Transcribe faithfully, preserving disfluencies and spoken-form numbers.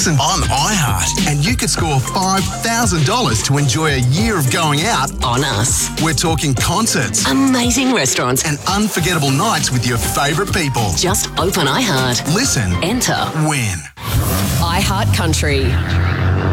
Listen on iHeart and you could score five thousand dollars to enjoy a year of going out On us. We're talking concerts Amazing restaurants. and unforgettable nights with your favourite people. Just open iHeart. Listen, Enter. win. iHeart Country.